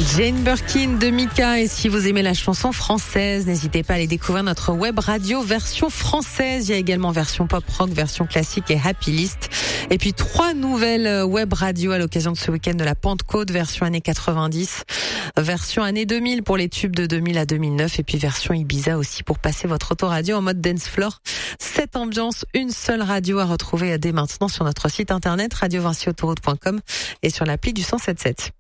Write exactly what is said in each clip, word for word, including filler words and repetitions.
Jane Birkin de Mika, et si vous aimez la chanson française, n'hésitez pas à aller découvrir notre web radio version française. Il y a également version pop rock, version classique et happy list. Et puis trois nouvelles web radios à l'occasion de ce week-end de la Pentecôte, version années quatre-vingt-dix, version années deux mille pour les tubes de deux mille à deux mille neuf, et puis version Ibiza aussi pour passer votre autoradio en mode dance floor. Cette ambiance, une seule radio à retrouver dès maintenant sur notre site internet radio vinci autoroute point com et sur l'appli du cent soixante-dix-sept.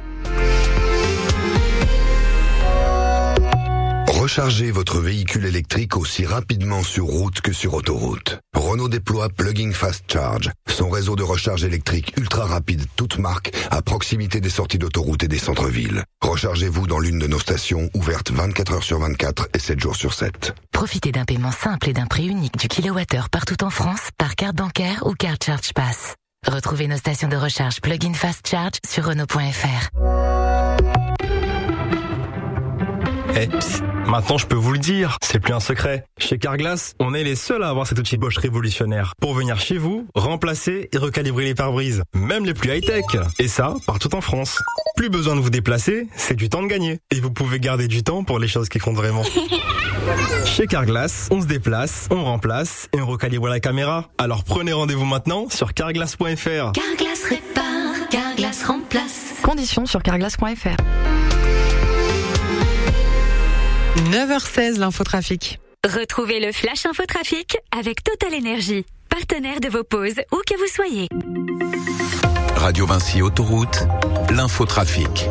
Rechargez votre véhicule électrique aussi rapidement sur route que sur autoroute. Renault déploie Plug-in Fast Charge, son réseau de recharge électrique ultra rapide, toute marque, à proximité des sorties d'autoroute et des centres-villes. Rechargez-vous dans l'une de nos stations, ouvertes vingt-quatre heures sur vingt-quatre et sept jours sur sept. Profitez d'un paiement simple et d'un prix unique du kilowattheure partout en France par carte bancaire ou carte Charge Pass. Retrouvez nos stations de recharge Plug-in Fast Charge sur Renault point F R. Eh, psst, maintenant je peux vous le dire, c'est plus un secret. Chez Carglass, on est les seuls à avoir cet outil Bosch révolutionnaire pour venir chez vous, remplacer et recalibrer les pare-brises, même les plus high-tech. Et ça, partout en France. Plus besoin de vous déplacer, c'est du temps de gagner. Et vous pouvez garder du temps pour les choses qui comptent vraiment. Chez Carglass, on se déplace, on remplace et on recalibre la caméra. Alors prenez rendez-vous maintenant sur carglass point F R. Carglass répare, Carglass remplace. Conditions sur carglass point F R. neuf heures seize, l'infotrafic. Retrouvez le Flash Infotrafic avec Total Energy, partenaire de vos pauses, où que vous soyez. Radio Vinci Autoroute, l'infotrafic.